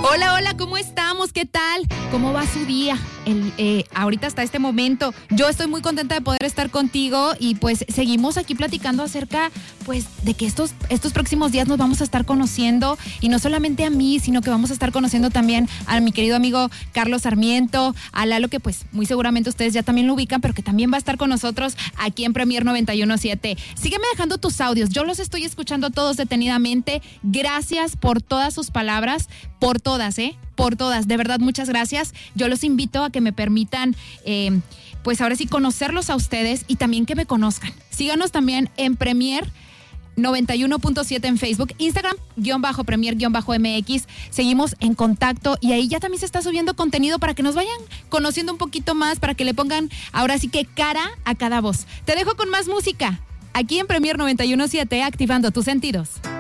Hola, hola, ¿cómo estamos? ¿Qué tal? ¿Cómo va su día? Ahorita hasta este momento, yo estoy muy contenta de poder estar contigo y pues seguimos aquí platicando acerca pues de que estos próximos días nos vamos a estar conociendo y no solamente a mí, sino que vamos a estar conociendo también a mi querido amigo Carlos Sarmiento, a Lalo, que pues muy seguramente ustedes ya también lo ubican, pero que también va a estar con nosotros aquí en Premier 91.7. Sígueme dejando tus audios, yo los estoy escuchando todos detenidamente. Gracias por todas sus palabras, por todas, por todas, de verdad, muchas gracias. Yo los invito a que me permitan, pues ahora sí, conocerlos a ustedes y también que me conozcan. Síganos también en Premier 91.7 en Facebook, Instagram, _Premier_MX. Seguimos en contacto y ahí ya también se está subiendo contenido para que nos vayan conociendo un poquito más, para que le pongan ahora sí que cara a cada voz. Te dejo con más música aquí en Premier 91.7, activando tus sentidos.